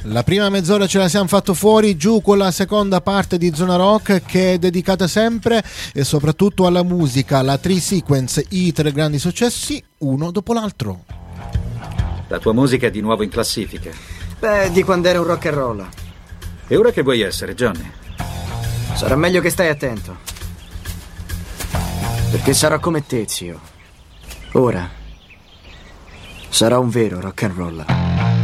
La prima mezz'ora ce la siamo fatto fuori, giù con la seconda parte di Zona Rock, che è dedicata sempre e soprattutto alla musica, la Three Sequence, i 3 grandi successi, uno dopo l'altro. La tua musica è di nuovo in classifica. Beh, di quando era un rock and roll. E ora che vuoi essere, Johnny? Sarà meglio che stai attento. Perché sarò come te, zio. Ora sarò un vero rock and roll.